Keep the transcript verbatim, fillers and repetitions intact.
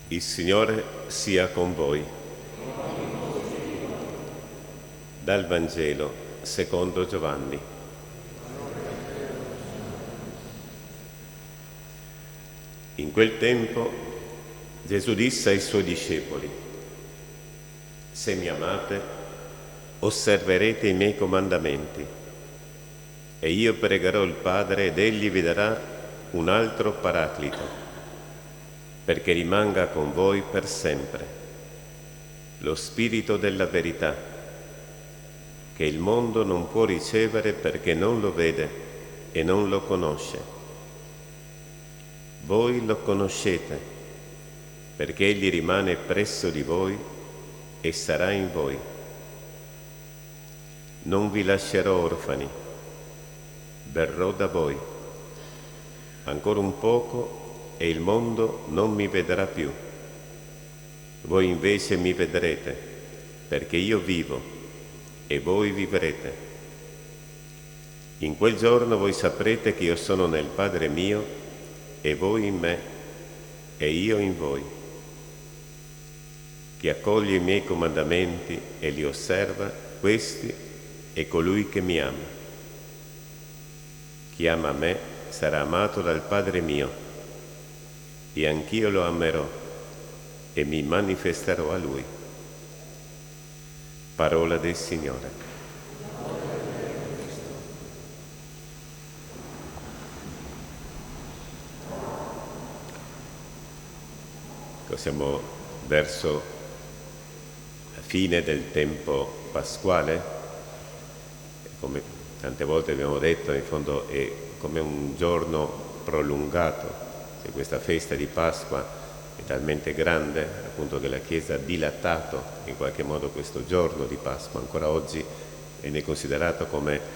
Il Signore sia con voi. Dal Vangelo secondo Giovanni. In quel tempo Gesù disse ai suoi discepoli: se mi amate, osserverete i miei comandamenti, e io pregherò il Padre ed egli vi darà un altro Paraclito, perché rimanga con voi per sempre, lo Spirito della verità, che il mondo non può ricevere perché non lo vede e non lo conosce. Voi lo conoscete, perché egli rimane presso di voi e sarà in voi. Non vi lascerò orfani, verrò da voi. Ancora un poco e il mondo non mi vedrà più. Voi invece mi vedrete, perché io vivo e voi vivrete. In quel giorno voi saprete che io sono nel Padre mio e voi in me e io in voi. Chi accoglie i miei comandamenti e li osserva, questi è colui che mi ama. Chi ama me sarà amato dal Padre mio, e anch'io lo amerò e mi manifesterò a lui. Parola del Signore. Siamo verso la fine del tempo pasquale, come tante volte abbiamo detto, in fondo è come un giorno prolungato. Se questa festa di Pasqua è talmente grande, appunto, che la Chiesa ha dilatato in qualche modo questo giorno di Pasqua, ancora oggi viene considerato come